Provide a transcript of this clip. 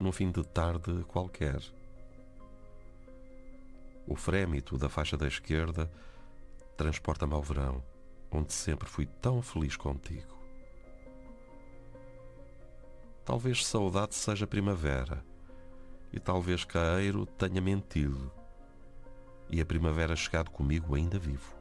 num fim de tarde qualquer. O frémito da faixa da esquerda transporta-me ao verão, onde sempre fui tão feliz contigo. Talvez saudade seja primavera, e talvez caeiro tenha mentido, e a primavera chegado comigo ainda vivo.